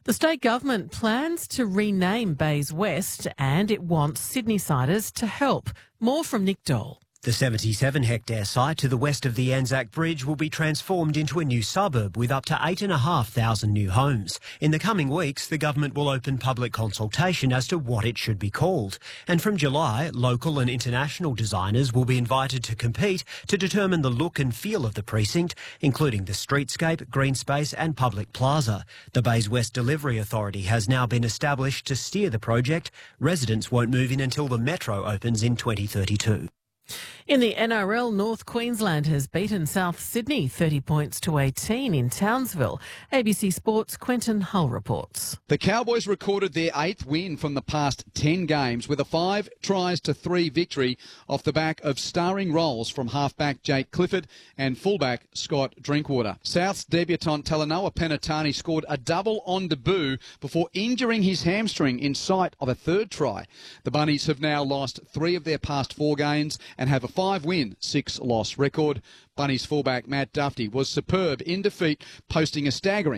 The state government plans to rename Bays West and it wants Sydney-siders to help. More from Nick Dole. The 77-hectare site to the west of the Anzac Bridge will be transformed into a new suburb with up to 8,500 new homes. In the coming weeks, the government will open public consultation as to what it should be called. And from July, local and international designers will be invited to compete to determine the look and feel of the precinct, including the streetscape, green space and public plaza. The Bays West Delivery Authority has now been established to steer the project. Residents won't move in until the metro opens in 2032. In the NRL, North Queensland has beaten South Sydney 30 points to 18 in Townsville. ABC Sports' Quentin Hull reports. The Cowboys recorded their 8th win from the past 10 games with a 5-3 victory off the back of starring roles from halfback Jake Clifford and fullback Scott Drinkwater. South's debutant Talanoa Penatani scored a double on debut before injuring his hamstring in sight of a third try. The Bunnies have now lost 3 of their past 4 games and have a 5-win, 6-loss record. Bunnies fullback Matt Duffy was superb in defeat, posting a staggering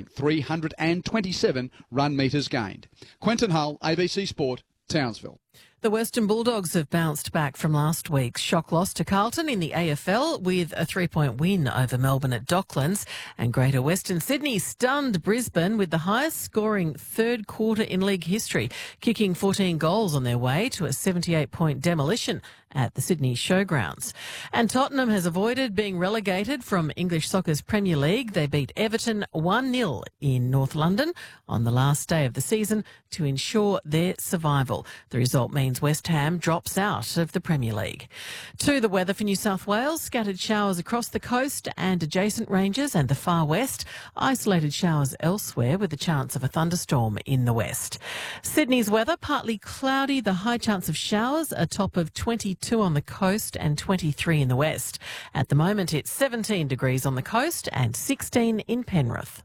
327 run metres gained. Quentin Hull, ABC Sport, Townsville. The Western Bulldogs have bounced back from last week's shock loss to Carlton in the AFL with a 3-point win over Melbourne at Docklands, and Greater Western Sydney stunned Brisbane with the highest scoring third quarter in league history, kicking 14 goals on their way to a 78-point demolition at the Sydney Showgrounds. And Tottenham has avoided being relegated from English soccer's Premier League. They beat Everton 1-0 in North London on the last day of the season to ensure their survival. The result means West Ham drops out of the Premier League. To the weather for New South Wales, scattered showers across the coast and adjacent ranges and the far west, isolated showers elsewhere with a chance of a thunderstorm in the west. Sydney's weather, partly cloudy, the high chance of showers, a top of 22 on the coast and 23 in the west. At the moment, it's 17 degrees on the coast and 16 in Penrith.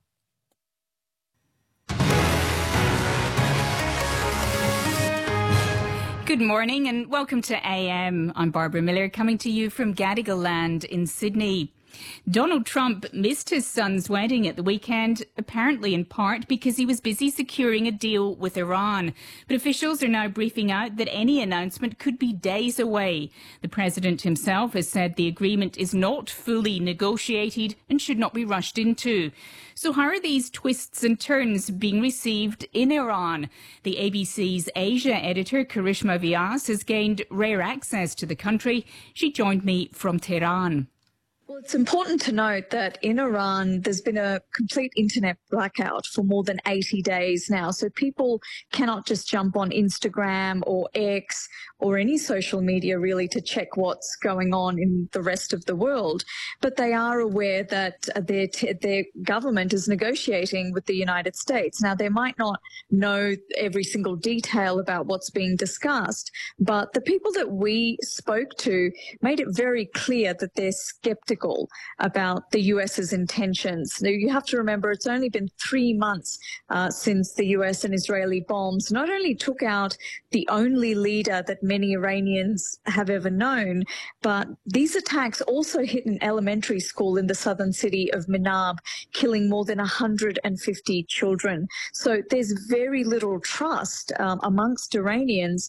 Good morning and welcome to AM. I'm Barbara Miller, coming to you from Gadigal Land in Sydney. Donald Trump missed his son's wedding at the weekend, apparently in part because he was busy securing a deal with Iran. But officials are now briefing out that any announcement could be days away. The president himself has said the agreement is not fully negotiated and should not be rushed into. So how are these twists and turns being received in Iran? The ABC's Asia editor, Karishma Vyas, has gained rare access to the country. She joined me from Tehran. Well, it's important to note that in Iran, there's been a complete internet blackout for more than 80 days now. So people cannot just jump on Instagram or X or any social media really to check what's going on in the rest of the world. But they are aware that their government is negotiating with the United States. Now, they might not know every single detail about what's being discussed, but the people that we spoke to made it very clear that they're skeptical about the US's intentions. Now, you have to remember it's only been 3 months since the US and Israeli bombs not only took out the only leader that many Iranians have ever known, but these attacks also hit an elementary school in the southern city of Minab, killing more than 150 children. So there's very little trust amongst Iranians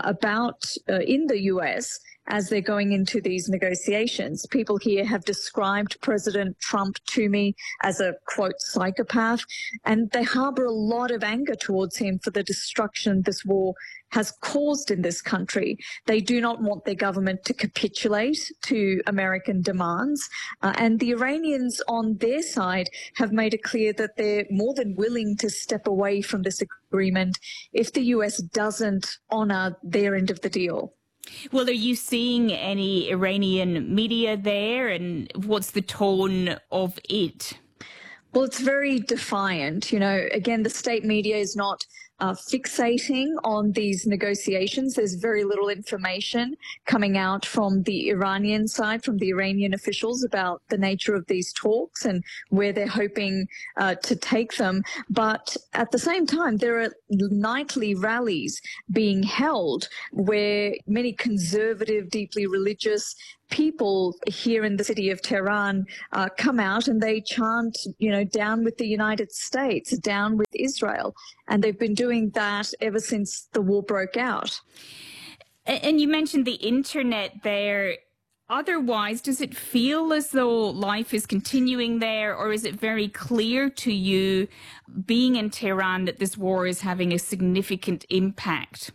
in the US as they're going into these negotiations. People here have described President Trump to me as a, quote, psychopath, and they harbor a lot of anger towards him for the destruction this war has caused in this country. They do not want their government to capitulate to American demands. And the Iranians on their side have made it clear that they're more than willing to step away from this agreement if the US doesn't honor their end of the deal. Well, are you seeing any Iranian media there, and what's the tone of it? Well, it's very defiant. You know, again, the state media is not fixating on these negotiations. There's very little information coming out from the Iranian side, from the Iranian officials about the nature of these talks and where they're hoping to take them. But at the same time, there are nightly rallies being held where many conservative, deeply religious people here in the city of Tehran come out and they chant, down with the United States, down with Israel. And they've been doing that ever since the war broke out. And you mentioned the internet there. Otherwise, does it feel as though life is continuing there, or is it very clear to you, being in Tehran, that this war is having a significant impact?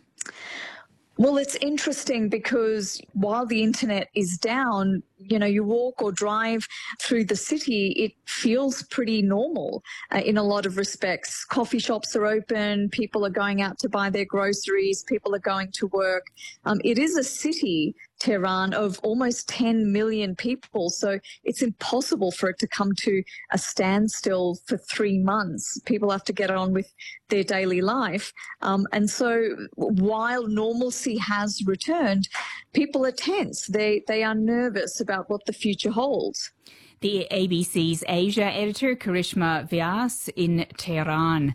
Well, it's interesting because while the internet is down, you walk or drive through the city, it feels pretty normal in a lot of respects. Coffee shops are open, people are going out to buy their groceries, people are going to work. It is a city, Tehran, of almost 10 million people, so it's impossible for it to come to a standstill for 3 months. People have to get on with their daily life. And so while normalcy has returned, people are tense. They are nervous about what the future holds. The ABC's Asia editor, Karishma Vyas, in Tehran.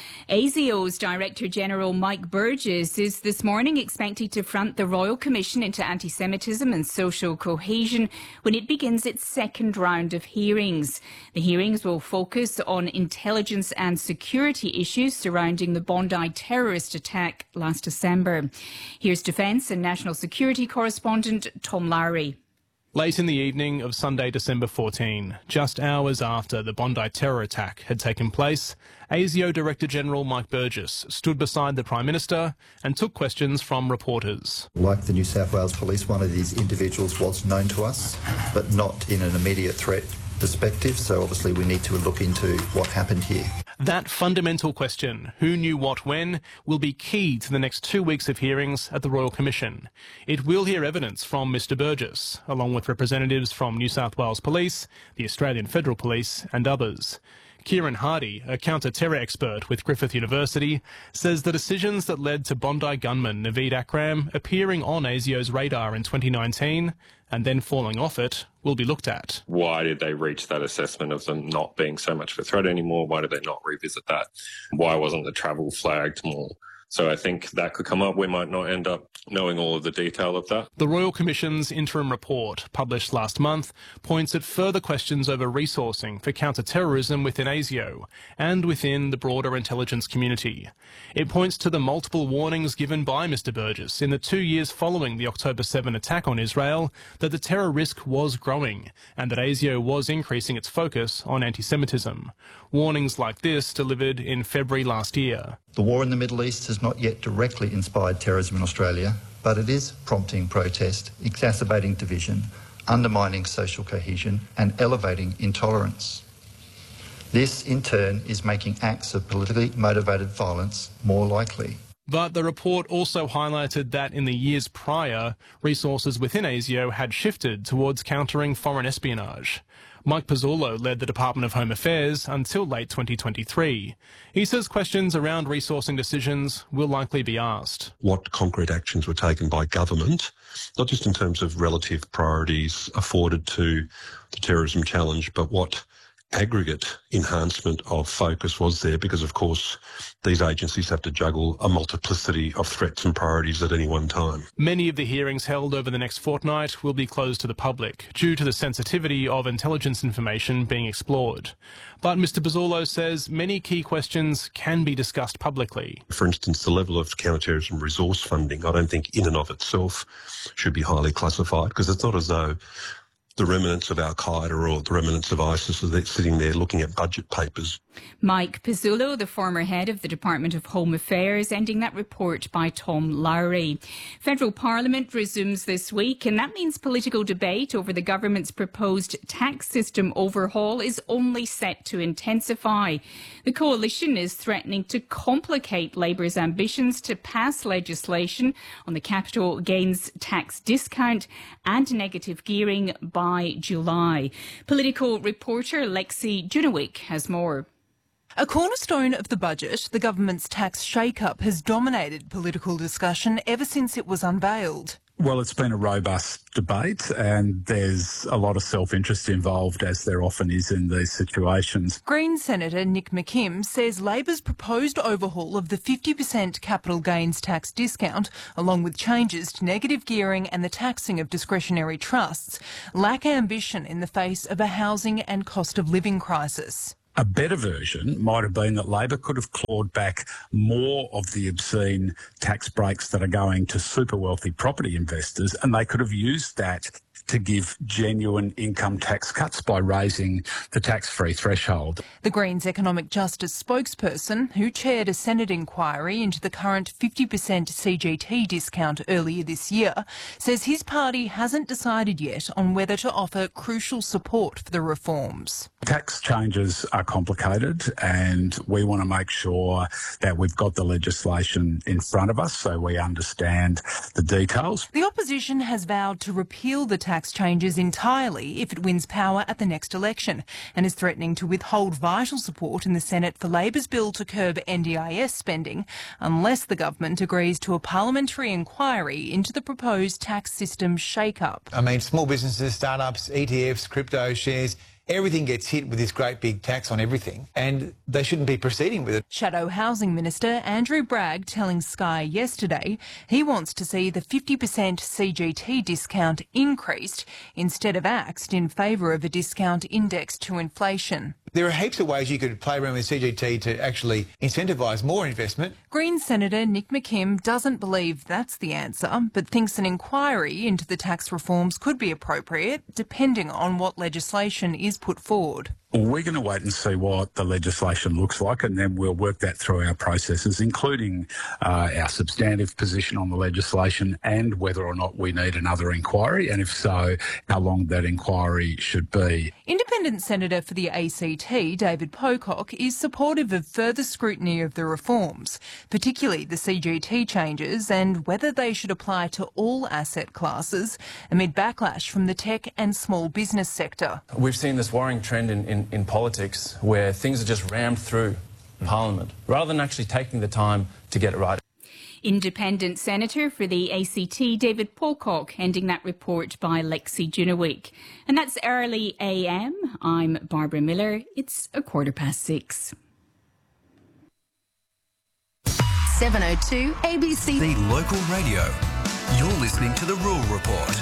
ASIO's Director General Mike Burgess is this morning expected to front the Royal Commission into Anti-Semitism and Social Cohesion when it begins its second round of hearings. The hearings will focus on intelligence and security issues surrounding the Bondi terrorist attack last December. Here's Defence and National Security correspondent Tom Lowry. Late in the evening of Sunday, December 14, just hours after the Bondi terror attack had taken place, ASIO Director General Mike Burgess stood beside the Prime Minister and took questions from reporters. Like the New South Wales Police, one of these individuals was known to us, but not in an immediate threat perspective, so obviously we need to look into what happened here. That fundamental question, who knew what when, will be key to the next 2 weeks of hearings at the Royal Commission. It will hear evidence from Mr Burgess, along with representatives from New South Wales Police, the Australian Federal Police and others. Kieran Hardy, a counter-terror expert with Griffith University, says the decisions that led to Bondi gunman Naveed Akram appearing on ASIO's radar in 2019 and then falling off it will be looked at. Why did they reach that assessment of them not being so much of a threat anymore? Why did they not revisit that? Why wasn't the travel flagged more? So I think that could come up. We might not end up knowing all of the detail of that. The Royal Commission's interim report, published last month, points at further questions over resourcing for counter-terrorism within ASIO and within the broader intelligence community. It points to the multiple warnings given by Mr Burgess in the 2 years following the October 7 attack on Israel that the terror risk was growing and that ASIO was increasing its focus on anti-Semitism. Warnings like this delivered in February last year. The war in the Middle East has not yet directly inspired terrorism in Australia, but it is prompting protest, exacerbating division, undermining social cohesion and elevating intolerance. This, in turn, is making acts of politically motivated violence more likely. But the report also highlighted that in the years prior, resources within ASIO had shifted towards countering foreign espionage. Mike Pizzullo led the Department of Home Affairs until late 2023. He says questions around resourcing decisions will likely be asked. What concrete actions were taken by government, not just in terms of relative priorities afforded to the terrorism challenge, but what aggregate enhancement of focus was there, because of course these agencies have to juggle a multiplicity of threats and priorities at any one time. Many of the hearings held over the next fortnight will be closed to the public due to the sensitivity of intelligence information being explored. But Mr Pizzullo says many key questions can be discussed publicly. For instance, the level of counterterrorism resource funding, I don't think in and of itself should be highly classified, because it's not as though the remnants of Al-Qaeda or the remnants of ISIS are sitting there looking at budget papers. Mike Pizzullo, the former head of the Department of Home Affairs, ending that report by Tom Lowry. Federal Parliament resumes this week, and that means political debate over the government's proposed tax system overhaul is only set to intensify. The coalition is threatening to complicate Labour's ambitions to pass legislation on the capital gains tax discount and negative gearing by July. Political reporter Lexi Junowick has more. A cornerstone of the budget, the government's tax shake-up has dominated political discussion ever since it was unveiled. Well, it's been a robust debate and there's a lot of self-interest involved, as there often is in these situations. Green Senator Nick McKim says Labor's proposed overhaul of the 50% capital gains tax discount, along with changes to negative gearing and the taxing of discretionary trusts, lack ambition in the face of a housing and cost of living crisis. A better version might have been that Labor could have clawed back more of the obscene tax breaks that are going to super wealthy property investors, and they could have used that to give genuine income tax cuts by raising the tax-free threshold. The Greens Economic Justice spokesperson, who chaired a Senate inquiry into the current 50% CGT discount earlier this year, says his party hasn't decided yet on whether to offer crucial support for the reforms. Tax changes are complicated and we want to make sure that we've got the legislation in front of us so we understand the details. The opposition has vowed to repeal the tax changes entirely if it wins power at the next election, and is threatening to withhold vital support in the Senate for Labor's bill to curb NDIS spending unless the government agrees to a parliamentary inquiry into the proposed tax system shake-up. I mean, small businesses, startups, ETFs, crypto shares, everything gets hit with this great big tax on everything, and they shouldn't be proceeding with it. Shadow Housing Minister Andrew Bragg telling Sky yesterday he wants to see the 50% CGT discount increased instead of axed in favour of a discount indexed to inflation. There are heaps of ways you could play around with CGT to actually incentivise more investment. Green Senator Nick McKim doesn't believe that's the answer, but thinks an inquiry into the tax reforms could be appropriate, depending on what legislation is put forward. We're going to wait and see what the legislation looks like, and then we'll work that through our processes, including our substantive position on the legislation and whether or not we need another inquiry, and if so, how long that inquiry should be. Independent Senator for the ACT, David Pocock, is supportive of further scrutiny of the reforms, particularly the CGT changes and whether they should apply to all asset classes, amid backlash from the tech and small business sector. We've seen this worrying trend in politics where things are just rammed through Parliament rather than actually taking the time to get it right. Independent Senator for the ACT, David Pocock, ending that report by Lexi Junaweek. And that's Early AM. I'm Barbara Miller. It's 6:15. 702 ABC. The local radio. You're listening to the Rural Report.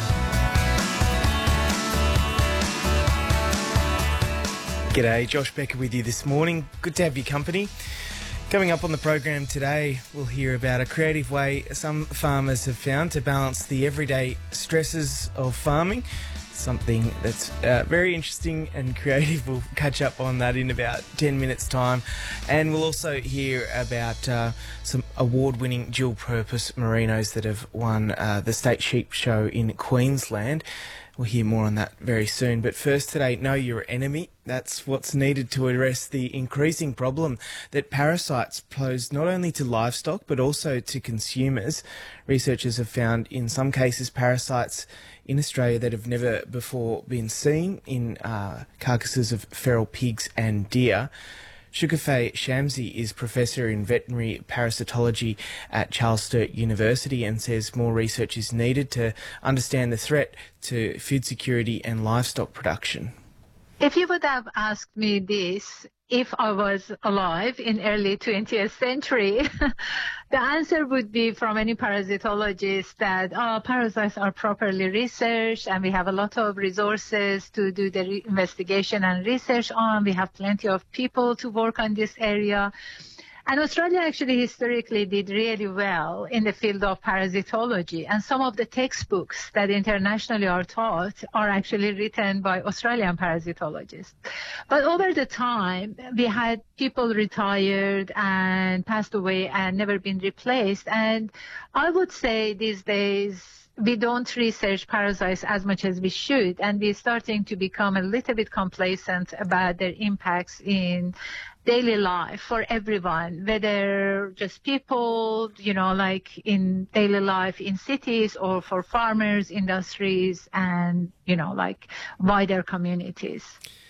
G'day, Josh Becker with you this morning. Good to have your company. Coming up on the program today, we'll hear about a creative way some farmers have found to balance the everyday stresses of farming. Something that's very interesting and creative. We'll catch up on that in about 10 minutes' time. And we'll also hear about some award-winning dual-purpose merinos that have won the State Sheep Show in Queensland. We'll hear more on that very soon. But first today, know your enemy. That's what's needed to address the increasing problem that parasites pose not only to livestock but also to consumers. Researchers have found in some cases parasites in Australia that have never before been seen in carcasses of feral pigs and deer. Shukafay Shamsi is Professor in Veterinary Parasitology at Charles Sturt University and says more research is needed to understand the threat to food security and livestock production. If you would have asked me this if I was alive in early 20th century, the answer would be from any parasitologist that parasites are properly researched and we have a lot of resources to do the investigation and research on. We have plenty of people to work on this area. And Australia actually historically did really well in the field of parasitology. And some of the textbooks that internationally are taught are actually written by Australian parasitologists. But over the time, we had people retired and passed away and never been replaced. And I would say these days, we don't research parasites as much as we should. And we're starting to become a little bit complacent about their impacts in daily life for everyone, whether just people, like in daily life in cities or for farmers, industries, and, like wider communities.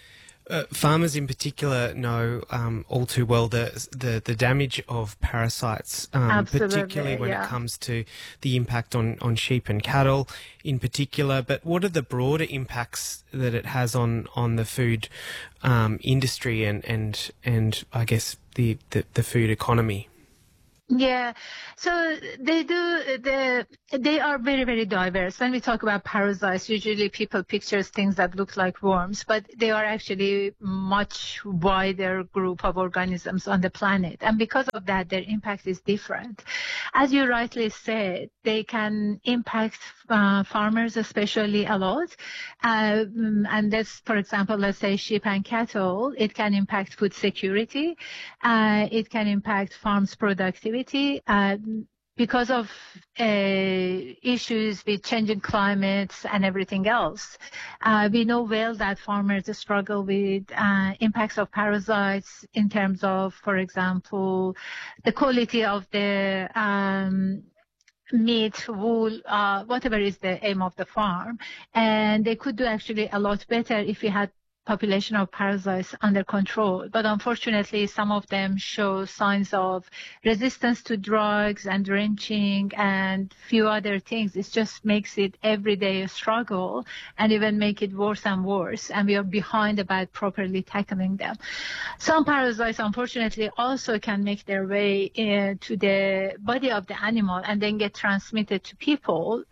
Farmers in particular know all too well the damage of parasites, particularly when it comes to the impact on sheep and cattle in particular. But what are the broader impacts that it has on the food industry and I guess the food economy? Yeah, so they are very, very diverse. When we talk about parasites, usually people picture things that look like worms, but they are actually much wider group of organisms on the planet. And because of that, their impact is different. As you rightly said, they can impact farmers especially a lot. And that's, for example, let's say sheep and cattle, it can impact food security. It can impact farms' productivity. Because of issues with changing climates and everything else. We know well that farmers struggle with impacts of parasites in terms of, for example, the quality of the meat, wool, whatever is the aim of the farm. And they could do actually a lot better if we had population of parasites under control. But unfortunately, some of them show signs of resistance to drugs and drenching and few other things. It just makes it every day a struggle and even make it worse and worse. And we are behind about properly tackling them. Some parasites, unfortunately, also can make their way into the body of the animal and then get transmitted to people.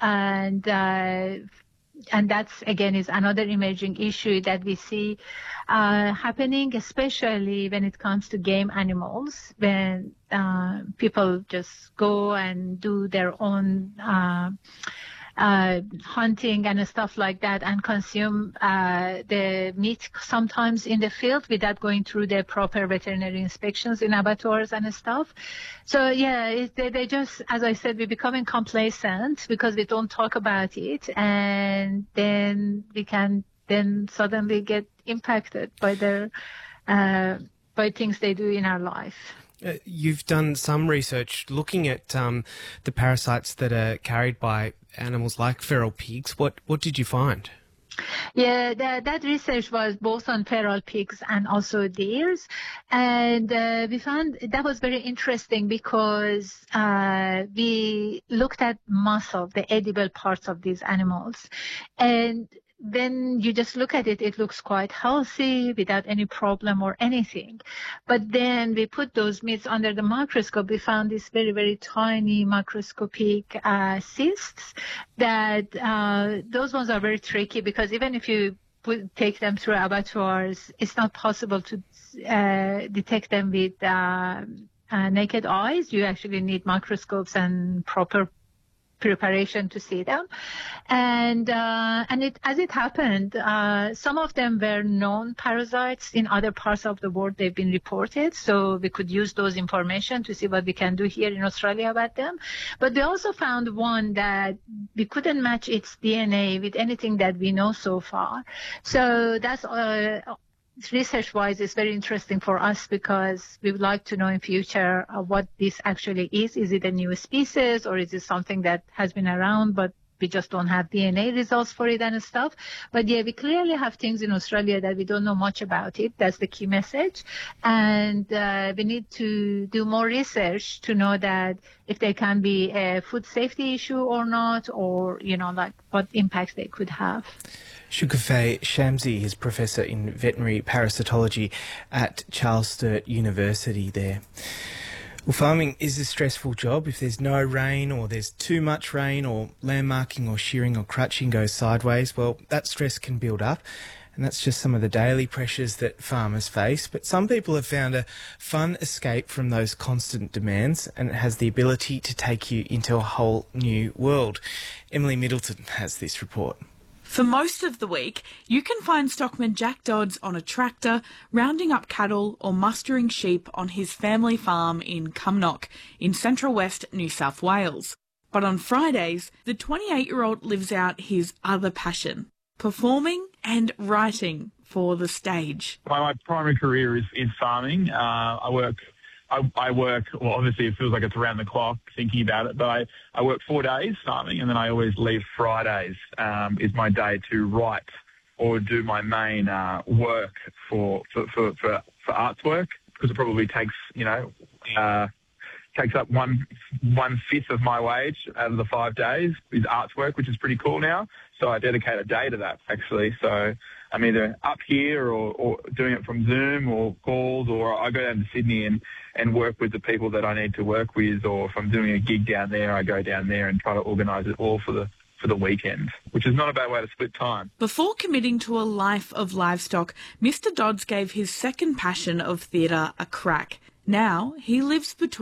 And that's, again, is another emerging issue that we see happening, especially when it comes to game animals, when people just go and do their own hunting and stuff like that and consume the meat sometimes in the field without going through the proper veterinary inspections in abattoirs and stuff. So yeah, they just, as I said, we're becoming complacent because we don't talk about it, and then we can then suddenly get impacted by their by things they do in our life. You've done some research looking at the parasites that are carried by animals like feral pigs. What did you find? Yeah, that research was both on feral pigs and also deers. And we found that was very interesting because we looked at muscle, the edible parts of these animals. And when you just look at it, it looks quite healthy without any problem or anything. But then we put those meats under the microscope. We found these very, very tiny microscopic cysts that those ones are very tricky because even if you take them through abattoirs, it's not possible to detect them with naked eyes. You actually need microscopes and proper preparation to see them, and as it happened, some of them were known parasites in other parts of the world. They've been reported, so we could use those information to see what we can do here in Australia about them. But we also found one that we couldn't match its DNA with anything that we know so far. So that's research-wise, it's very interesting for us because we would like to know in future what this actually is. Is it a new species or is it something that has been around but we just don't have DNA results for it and stuff? But yeah, we clearly have things in Australia that we don't know much about it. That's the key message. And we need to do more research to know that if there can be a food safety issue or not, or, like what impacts they could have. Shugufay Shamsi is Professor in Veterinary Parasitology at Charles Sturt University there. Well, farming is a stressful job. If there's no rain or there's too much rain or landmarking or shearing or crutching goes sideways, well, that stress can build up. And that's just some of the daily pressures that farmers face. But some people have found a fun escape from those constant demands, and it has the ability to take you into a whole new world. Emily Middleton has this report. For most of the week, you can find stockman Jack Dodds on a tractor, rounding up cattle or mustering sheep on his family farm in Cumnock, in central west New South Wales. But on Fridays, the 28-year-old lives out his other passion, performing and writing for the stage. My primary career is farming. I work, well, obviously it feels like it's around the clock thinking about it, but I work 4 days farming, and then I always leave Fridays is my day to write or do my main work for arts work, because it probably takes, takes up one fifth of my wage out of the 5 days is arts work, which is pretty cool now. So I dedicate a day to that, actually. So I'm either up here or doing it from Zoom or calls, or I go down to Sydney and work with the people that I need to work with, or if I'm doing a gig down there, I go down there and try to organise it all for the weekend, which is not a bad way to split time. Before committing to a life of livestock, Mr. Dodds gave his second passion of theatre a crack. Now he lives between